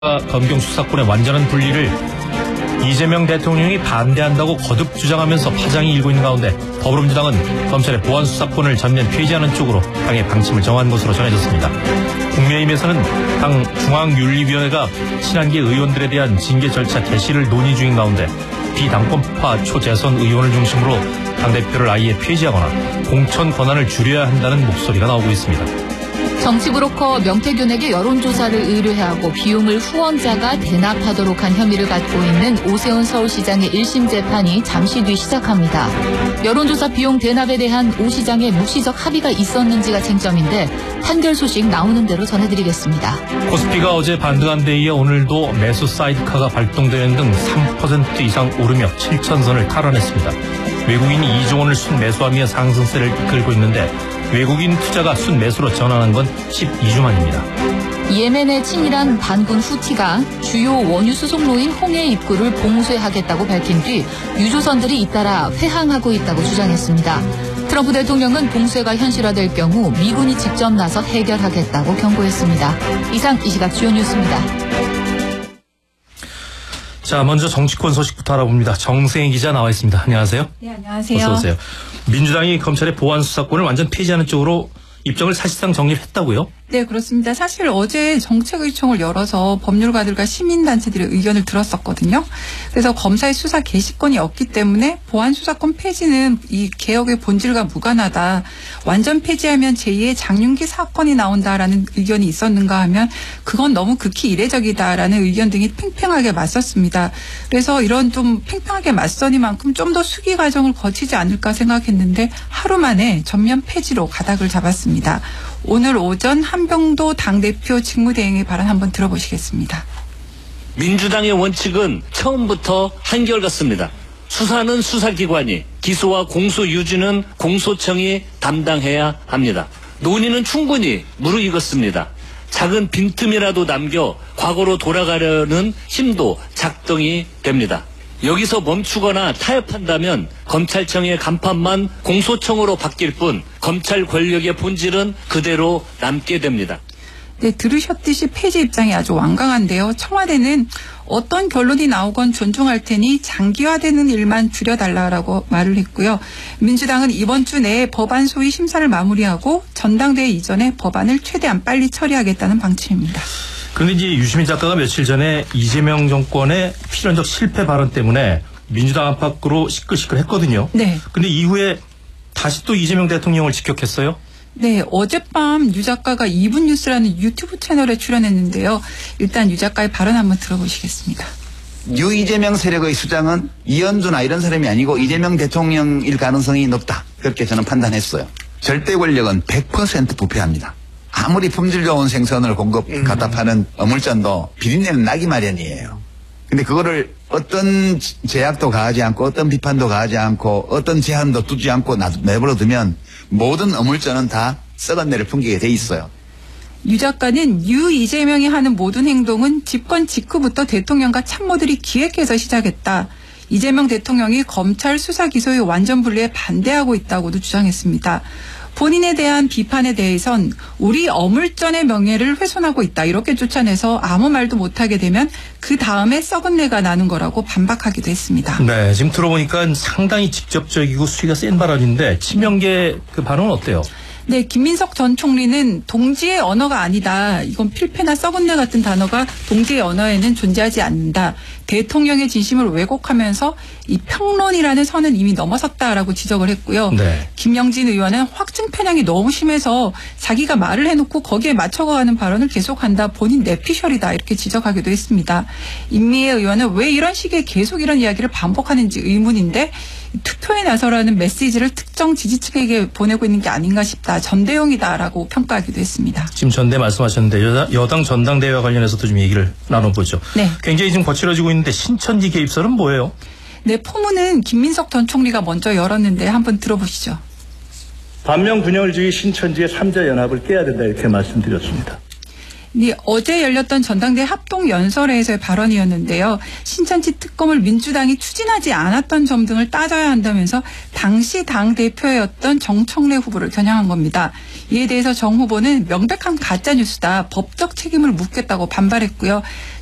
검경 수사권의 완전한 분리를 이재명 대통령이 반대한다고 거듭 주장하면서 파장이 일고 있는 가운데 더불어민주당은 검찰의 보안 수사권을 전면 폐지하는 쪽으로 당의 방침을 정한 것으로 전해졌습니다. 국민의힘에서는 당 중앙윤리위원회가 친한계 의원들에 대한 징계 절차 개시를 논의 중인 가운데 비당권파 초재선 의원을 중심으로 당대표를 아예 폐지하거나 공천 권한을 줄여야 한다는 목소리가 나오고 있습니다. 정치브로커 명태균에게 여론조사를 의뢰하고 비용을 후원자가 대납하도록 한 혐의를 갖고 있는 오세훈 서울시장의 1심 재판이 잠시 뒤 시작합니다. 여론조사 비용 대납에 대한 오 시장의 묵시적 합의가 있었는지가 쟁점인데 판결 소식 나오는 대로 전해드리겠습니다. 코스피가 어제 반등한 데 이어 오늘도 매수 사이드카가 발동되는 등 3% 이상 오르며 7천선을 탈환했습니다. 외국인이 2조 원을 순매수하며 상승세를 이끌고 있는데 외국인 투자가 순매수로 전환한 건 12주 만입니다. 예멘의 친이란 반군 후티가 주요 원유 수송로인 홍해 입구를 봉쇄하겠다고 밝힌 뒤 유조선들이 잇따라 회항하고 있다고 주장했습니다. 트럼프 대통령은 봉쇄가 현실화될 경우 미군이 직접 나서 해결하겠다고 경고했습니다. 이상 이 시각 주요 뉴스입니다. 자, 먼저 정치권 소식부터 알아봅니다. 정세희 기자 나와 있습니다. 안녕하세요. 네, 안녕하세요. 어서 오세요. 민주당이 검찰의 보안 수사권을 완전 폐지하는 쪽으로 입장을 사실상 정리를 했다고요? 네, 그렇습니다. 사실 어제 정책의총을 열어서 법률가들과 시민단체들의 의견을 들었었거든요. 그래서 검사의 수사 개시권이 없기 때문에 보안 수사권 폐지는 이 개혁의 본질과 무관하다. 완전 폐지하면 제2의 장윤기 사건이 나온다라는 의견이 있었는가 하면 그건 너무 극히 이례적이다라는 의견 등이 팽팽하게 맞섰습니다. 그래서 이런 좀 팽팽하게 맞서니만큼 좀 더 수기 과정을 거치지 않을까 생각했는데 하루 만에 전면 폐지로 가닥을 잡았습니다. 오늘 오전 한병도 당대표 직무대행의 발언 한번 들어보시겠습니다. 민주당의 원칙은 처음부터 한결같습니다. 수사는 수사기관이, 기소와 공소 유지는 공소청이 담당해야 합니다. 논의는 충분히 무르익었습니다. 작은 빈틈이라도 남겨 과거로 돌아가려는 힘도 작동이 됩니다. 여기서 멈추거나 타협한다면 검찰청의 간판만 공소청으로 바뀔 뿐 검찰 권력의 본질은 그대로 남게 됩니다. 네, 들으셨듯이 폐지 입장이 아주 완강한데요. 청와대는 어떤 결론이 나오건 존중할 테니 장기화되는 일만 줄여달라고 말을 했고요. 민주당은 이번 주 내에 법안 소위 심사를 마무리하고 전당대회 이전에 법안을 최대한 빨리 처리하겠다는 방침입니다. 그런데 이제 유시민 작가가 며칠 전에 이재명 정권의 필연적 실패 발언 때문에 민주당 안팎으로 시끌시끌했거든요. 네. 근데 이후에 다시 또 이재명 대통령을 직격했어요? 네, 어젯밤 유 작가가 2분 뉴스라는 유튜브 채널에 출연했는데요. 일단 유 작가의 발언 한번 들어보시겠습니다. 유 이재명 세력의 수장은 이현주나 이런 사람이 아니고 이재명 대통령일 가능성이 높다. 그렇게 저는 판단했어요. 절대 권력은 100% 부패합니다. 아무리 품질 좋은 생선을 갖다 파는 어물전도 비린내는 나기 마련이에요. 근데 그거를 어떤 제약도 가하지 않고 어떤 비판도 가하지 않고 어떤 제한도 두지 않고 내버려 두면 모든 어물전은 다 썩은 내를 풍기게 돼 있어요. 유 작가는 유 이재명이 하는 모든 행동은 집권 직후부터 대통령과 참모들이 기획해서 시작했다. 이재명 대통령이 검찰 수사 기소의 완전 분리에 반대하고 있다고도 주장했습니다. 본인에 대한 비판에 대해선 우리 어물전의 명예를 훼손하고 있다. 이렇게 쫓아내서 아무 말도 못하게 되면 그 다음에 썩은 내가 나는 거라고 반박하기도 했습니다. 네, 지금 들어보니까 상당히 직접적이고 수위가 센 발언인데 친명계 그 발언은 어때요? 네, 김민석 전 총리는 동지의 언어가 아니다. 이건 필패나 썩은 내 같은 단어가 동지의 언어에는 존재하지 않는다. 대통령의 진심을 왜곡하면서 이 평론이라는 선은 이미 넘어섰다라고 지적을 했고요. 네. 김영진 의원은 확증 편향이 너무 심해서 자기가 말을 해놓고 거기에 맞춰가는 발언을 계속한다. 본인 내피셜이다. 이렇게 지적하기도 했습니다. 임미애 의원은 왜 이런 식의 계속 이런 이야기를 반복하는지 의문인데 투표에 나서라는 메시지를 특정 지지층에게 보내고 있는 게 아닌가 싶다. 전대용이다라고 평가하기도 했습니다. 지금 전대 말씀하셨는데 여당 전당대회와 관련해서도 좀 얘기를 나눠보죠. 네. 굉장히 지금 거칠어지고 있는데 신천지 개입설은 뭐예요? 네, 포문은 김민석 전 총리가 먼저 열었는데 한번 들어보시죠. 반면 균형주의 신천지의 3자 연합을 깨야 된다 이렇게 말씀드렸습니다. 네, 어제 열렸던 전당대 합동연설회에서의 발언이었는데요. 신천지 특검을 민주당이 추진하지 않았던 점 등을 따져야 한다면서 당시 당대표였던 정청래 후보를 겨냥한 겁니다. 이에 대해서 정 후보는 명백한 가짜뉴스다. 법적 책임을 묻겠다고 반발했고요.